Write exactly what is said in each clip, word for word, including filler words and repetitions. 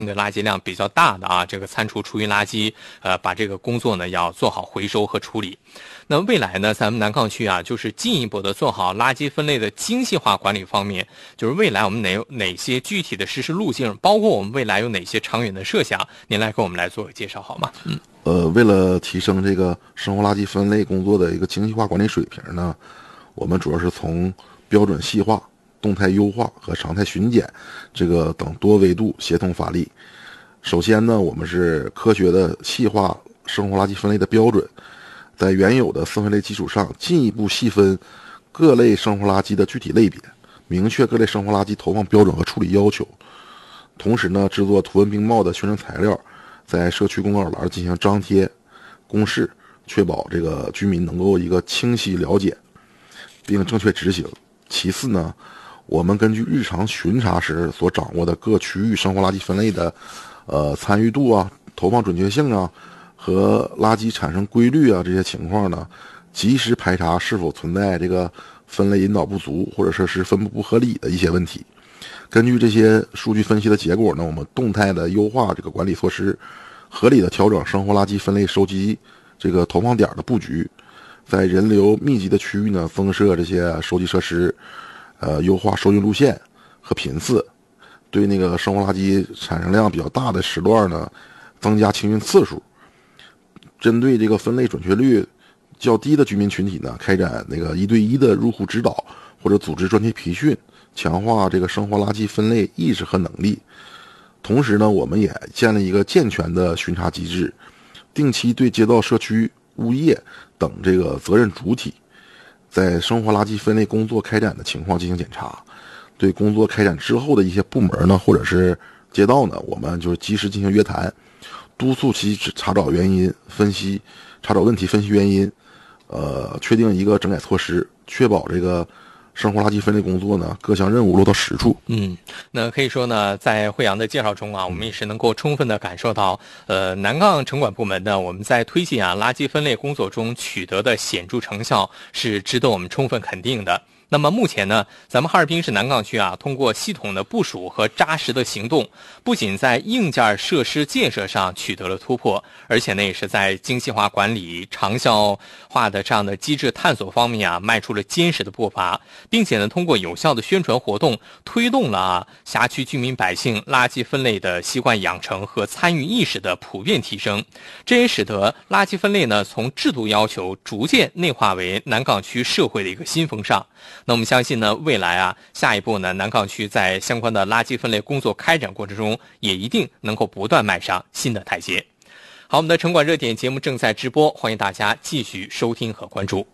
的垃圾量比较大的啊，这个餐厨厨余垃圾，呃，把这个工作呢要做好回收和处理。那未来呢，咱们南岗区啊，就是进一步的做好垃圾分类的精细化管理方面，就是未来我们哪有哪些具体的实施路径，包括我们未来有哪些长远的设想，您来给我们来做个介绍好吗？嗯， 呃，为了提升这个生活垃圾分类工作的一个精细化管理水平呢，我们主要是从标准细化、动态优化和常态巡检这个等多维度协同发力。首先呢，我们是科学的细化生活垃圾分类的标准，在原有的四分类基础上，进一步细分各类生活垃圾的具体类别，明确各类生活垃圾投放标准和处理要求。同时呢，制作图文并茂的宣传材料，在社区公告栏进行张贴公示，确保这个居民能够一个清晰了解并正确执行。其次呢，我们根据日常巡查时所掌握的各区域生活垃圾分类的呃参与度啊、投放准确性啊和垃圾产生规律啊这些情况呢，及时排查是否存在这个分类引导不足或者说是分布不合理的一些问题。根据这些数据分析的结果呢，我们动态的优化这个管理措施，合理的调整生活垃圾分类收集这个投放点的布局，在人流密集的区域呢增设这些收集设施，呃，优化收运路线和频次，对那个生活垃圾产生量比较大的时段呢，增加清运次数。针对这个分类准确率较低的居民群体呢，开展那个一对一的入户指导或者组织专题培训，强化这个生活垃圾分类意识和能力。同时呢，我们也建立一个健全的巡查机制，定期对街道、社区、物业等这个责任主体在生活垃圾分类工作开展的情况进行检查。对工作开展之后的一些部门呢，或者是街道呢，我们就是及时进行约谈，督促其查找原因、分析查找问题、分析原因，呃，确定一个整改措施，确保这个生活垃圾分类工作呢各项任务落到实处。 嗯，那可以说呢，在惠阳的介绍中啊，我们也是能够充分的感受到，呃，南岗城管部门呢，我们在推进啊垃圾分类工作中取得的显著成效，是值得我们充分肯定的。那么目前呢，咱们哈尔滨市南岗区啊，通过系统的部署和扎实的行动，不仅在硬件设施建设上取得了突破，而且呢，也是在精细化管理、长效化的这样的机制探索方面啊，迈出了坚实的步伐，并且呢，通过有效的宣传活动，推动了啊辖区居民百姓垃圾分类的习惯养成和参与意识的普遍提升。这也使得垃圾分类呢，从制度要求逐渐内化为南岗区社会的一个新风尚。那我们相信呢，未来啊，下一步呢，南岗区在相关的垃圾分类工作开展过程中，也一定能够不断迈上新的台阶。好，我们的城管热点节目正在直播，欢迎大家继续收听和关注。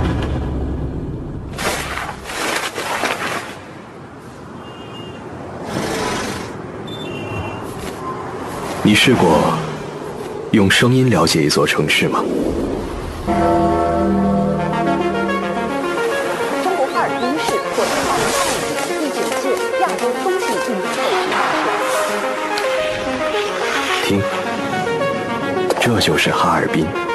你试过用声音了解一座城市吗？听，这就是哈尔滨。